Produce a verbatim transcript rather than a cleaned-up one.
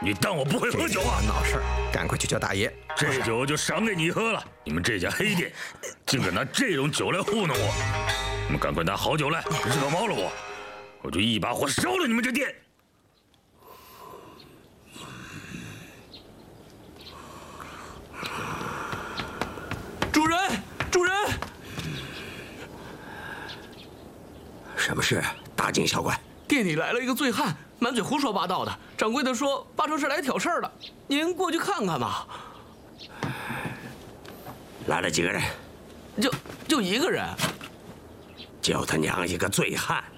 你当我不会喝酒啊？ 闹事儿，赶快去叫大爷。 这酒就赏给你喝了。你们这家黑店，竟敢拿这种酒来糊弄我！你们赶快拿好酒来，惹毛了我，我就一把火烧了你们这店！ 主人，主人， 什么事？大惊小怪。 店里来了一个醉汉，满嘴胡说八道的。掌柜的说八成是来挑事儿的，您过去看看吧。 来了几个人？ 就就一个人。 叫他娘一个醉汉！